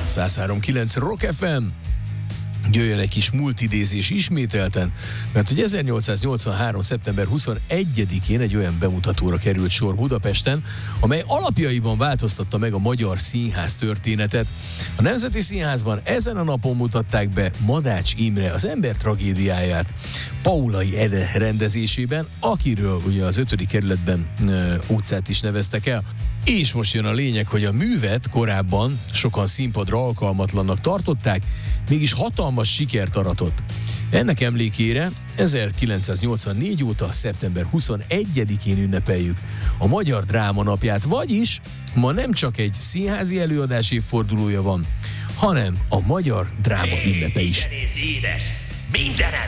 103.9 Rock FM. Jöjjön egy kis multidézés ismételten, mert hogy 1883. szeptember 21-én egy olyan bemutatóra került sor Budapesten, amely alapjaiban változtatta meg a magyar színház történetet. A Nemzeti Színházban ezen a napon mutatták be Madács Imre Az ember tragédiáját Paulay Ede rendezésében, akiről ugye az 5. kerületben utcát is neveztek el. És most jön a lényeg, hogy a művet korábban sokan színpadra alkalmatlannak tartották, mégis hatalmas sikert aratott. Ennek emlékére 1984 óta szeptember 21-én ünnepeljük a Magyar Dráma Napját, vagyis ma nem csak egy színházi előadás évfordulója van, hanem a magyar dráma ünnepe is. Édes, mindenem